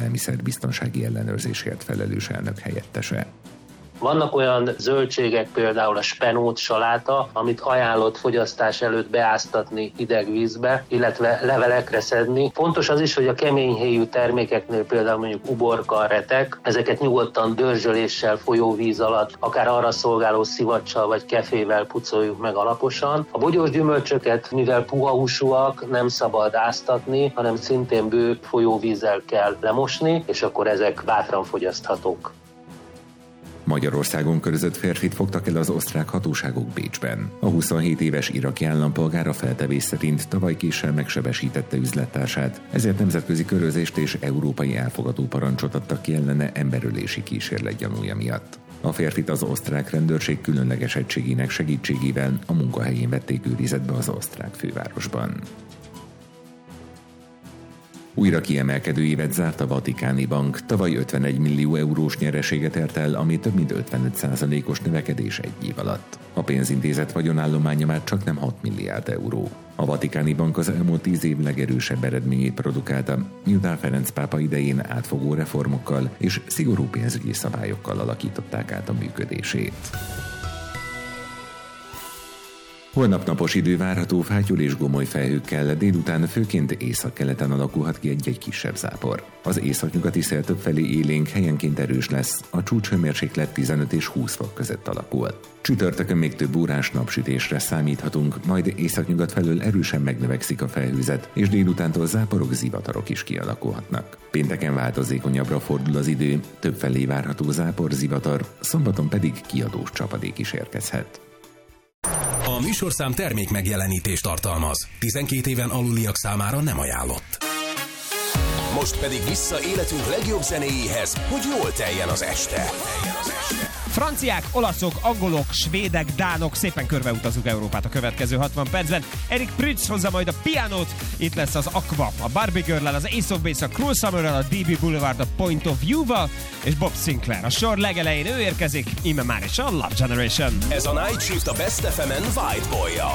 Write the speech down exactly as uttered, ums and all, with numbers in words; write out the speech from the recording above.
élelmiszerbiztonsági ellenőrzésért felelős elnök helyettese. Vannak olyan zöldségek, például a spenót, saláta, amit ajánlott fogyasztás előtt beáztatni hideg vízbe, illetve levelekre szedni. Fontos az is, hogy a keményhéjú termékeknél, például mondjuk uborka, retek, ezeket nyugodtan dörzsöléssel, folyóvíz alatt, akár arra szolgáló szivacsal vagy kefével pucoljuk meg alaposan. A bogyós gyümölcsöket, mivel puha húsúak, nem szabad áztatni, hanem szintén bő folyóvízzel kell lemosni, és akkor ezek bátran fogyaszthatók. Magyarországon körözött férfit fogtak el az osztrák hatóságok Bécsben. A huszonhét éves iraki állampolgár a feltevés szerint tavaly késsel megsebesítette üzlettársát, ezért nemzetközi körözést és európai elfogadó parancsot adtak ki ellene emberölési kísérlet gyanúja miatt. A férfit az osztrák rendőrség különleges egységének segítségével a munkahelyén vették őrizetbe az osztrák fővárosban. Újra kiemelkedő évet zárt a Vatikáni Bank. Tavaly ötvenegy millió eurós nyereséget ért el, ami több mint ötvenöt százalékos növekedés egy év alatt. A pénzintézet vagyonállománya már csak nem hat milliárd euró. A Vatikáni Bank az elmúlt tíz év legerősebb eredményét produkálta, miután Ferenc pápa idején átfogó reformokkal és szigorú pénzügyi szabályokkal alakították át a működését. Holnap napos idő várható, fátyol és gomoly felhőkkel, délután főként északkeleten alakulhat ki egy-egy kisebb zápor. Az északnyugati szél többfelé élénk, helyenként erős lesz, a csúcshőmérséklet tizenöt és húsz fok között alakul. Csütörtökön még több órás napsütésre számíthatunk, majd északnyugat felől erősen megnövekszik a felhőzet, és délutántól záporok, zivatarok is kialakulhatnak. Pénteken változékonyabbra fordul az idő, többfelé várható zápor, zivatar, szombaton pedig kiadós csapadék is érkezhet. A műsorszám termék megjelenítést tartalmaz. tizenkét éven aluliak számára nem ajánlott. Most pedig vissza életünk legjobb zenéjéhez, hogy jól teljen az este. Franciák, olaszok, angolok, svédek, dánok, szépen körbeutazunk Európát a következő hatvan percben. Eric Prydz hozza majd a pianót, itt lesz az Aqua, a Barbie Girl-lel, az Ace of Base, a Cruel Summer-rel, a dé bé Boulevard, a Point of View-val, és Bob Sinclair. A sor legelején ő érkezik, íme már is a Love Generation. Ez a Night Shift a Best ef emen White Boy-ja.